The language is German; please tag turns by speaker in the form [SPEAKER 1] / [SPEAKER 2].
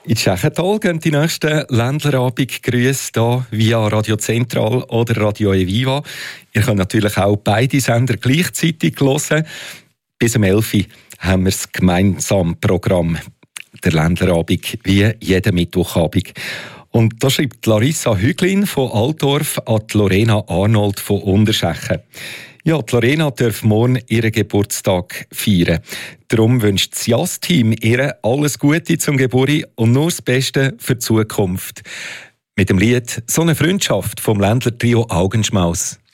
[SPEAKER 1] In Tschechental gehen die nächsten Ländlerabend-Grüße hier via Radio Zentral oder Radio Eviva. Ihr könnt natürlich auch beide Sender gleichzeitig hören. Bis um 11 Uhr haben wir das gemeinsame Programm, der Ländlerabend, wie jeden Mittwochabend. Und da schreibt Larissa Hüglin von Altdorf an Lorena Arnold von Unterschechen. Ja, die Lorena darf morgen ihren Geburtstag feiern. Darum wünscht das JAS-Team ihr alles Gute zum Geburtstag und nur das Beste für die Zukunft. Mit dem Lied «So eine Freundschaft» vom Ländler-Trio Augenschmaus.